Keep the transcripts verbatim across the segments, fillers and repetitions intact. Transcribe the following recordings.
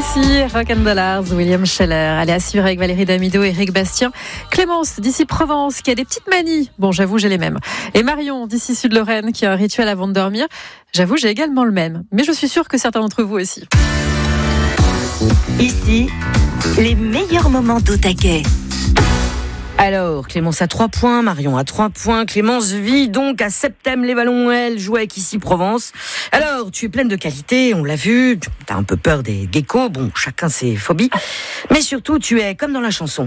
Dixie, Rock and Dollars, William Scheller. Allez, à suivre avec Valérie Damido et Eric Bastien. Clémence, d'ici Provence, qui a des petites manies. Bon, j'avoue, j'ai les mêmes. Et Marion, d'ici Sud-Lorraine, qui a un rituel avant de dormir. J'avoue, j'ai également le même. Mais je suis sûre que certains d'entre vous aussi. Ici, les meilleurs moments d'Au Taquet. Alors, Clémence a trois points, Marion a trois points. Clémence vit donc à Septem-les-Vallons, elle joue avec Ici Provence. Alors, tu es pleine de qualités, on l'a vu, tu as un peu peur des geckos, bon, chacun ses phobies. Mais surtout, tu es comme dans la chanson.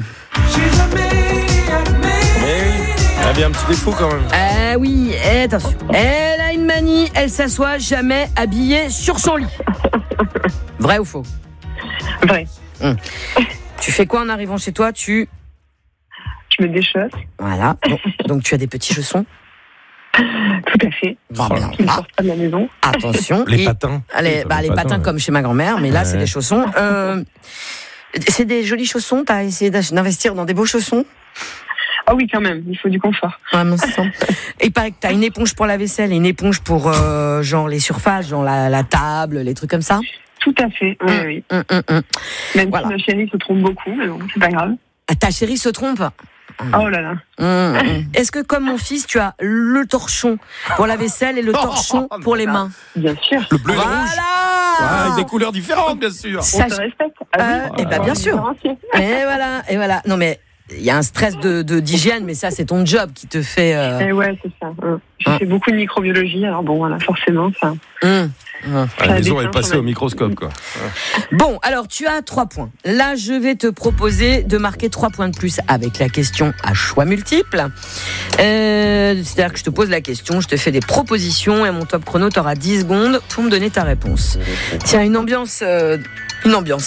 Mais oui, elle a bien un petit défaut quand même. Ah oui, attention. Elle a une manie, elle s'assoit jamais habillée sur son lit. Vrai ou faux ? Vrai. Hum. Tu fais quoi en arrivant chez toi ? Tu... Je mets des choses. Voilà, donc, donc tu as des petits chaussons ? Tout à fait. Bon, ben, Qui ne ah, sortent pas de la maison. attention. Les Et- patins. Allez, bah, les patins, ouais. comme chez ma grand-mère, mais là, Ouais. c'est des chaussons. Euh, c'est des jolis chaussons. T'as essayé d'investir dans des beaux chaussons ? Ah oui, quand même, il faut du confort. Ouais, mon sang. Et il paraît que t'as une éponge pour la vaisselle et une éponge pour euh, genre les surfaces, genre la, la table, les trucs comme ça. Tout à fait, oui, Hum, oui. hum, hum, hum. Même Voilà. si ma chérie se trompe beaucoup, mais bon, c'est pas grave. Ah, ta chérie se trompe. Oh là là. Hum, hum. Est-ce que comme mon fils, tu as le torchon pour la vaisselle et le torchon pour les mains ? Bien sûr. Le bleu et le rouge. Voilà. Ah, avec des couleurs différentes, bien sûr. On Ça, se respecte. Euh, eh ben, bien sûr. Différencier. Et voilà, et voilà. Non mais il y a un stress de de- d'hygiène, mais ça c'est ton job qui te fait. Euh... Et ouais, c'est ça. Hum. Je Hum. fais beaucoup de microbiologie, alors bon, voilà, forcément, ça. hum, hum. À la Ça maison, elle est déteint, passée ça au va. microscope, quoi. Bon, alors tu as trois points. Là, je vais te proposer de marquer trois points de plus avec la question à choix multiples. Euh, C'est-à-dire que je te pose la question, je te fais des propositions et mon top chrono, t'auras dix secondes pour me donner ta réponse. Tiens, une ambiance, euh, une ambiance